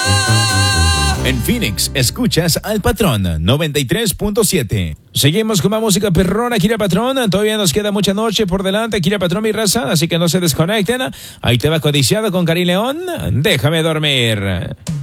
En Phoenix, escuchas al Patrón 93.7. Seguimos con más música perrona, Kira Patrón. Todavía nos queda mucha noche por delante, Kira Patrón, mi raza. Así que no se desconecten. Ahí te va codiciado con Cari León. Déjame dormir.